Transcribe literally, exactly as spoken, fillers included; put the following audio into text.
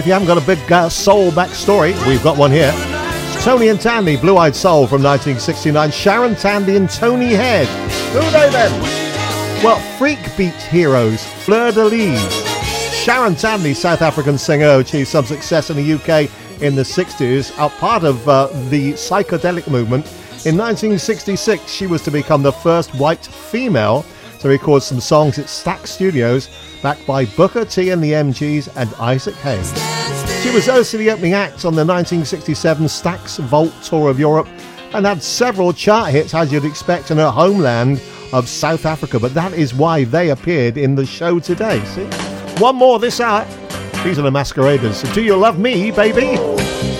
If you haven't got a big uh, soul backstory, we've got one here. Tony and Tandy, Blue Eyed Soul from nineteen sixty-nine. Sharon Tandy and Tony Head. Who are they then? Well, freak beat heroes, Fleur de Lis. Sharon Tandy, South African singer, achieved some success in the U K in the sixties, a part of uh, the psychedelic movement. In nineteen sixty-six, she was to become the first white female to record some songs at Stax Studios, backed by Booker T and the M Gs and Isaac Hayes. She was also the opening act on the nineteen sixty-seven Stax Vault Tour of Europe and had several chart hits, as you'd expect, in her homeland of South Africa, but that is why they appeared in the show today. See? One more this hour. These are the Masqueraders. So do you love me, baby?